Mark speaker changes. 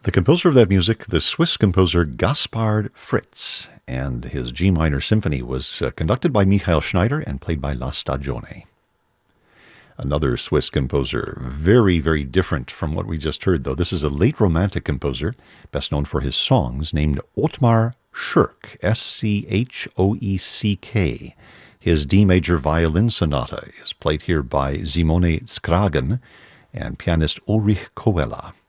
Speaker 1: The composer of that music, the Swiss composer Gaspard Fritz, and his G minor symphony was conducted by Michael Schneider and played by La Stagione. Another Swiss composer, very, very different from what we just heard, though. This is a late Romantic composer, best known for his songs, named Ottmar Schurk, Schoeck. His D major violin sonata is played here by Simone Skragen and pianist Ulrich Koella.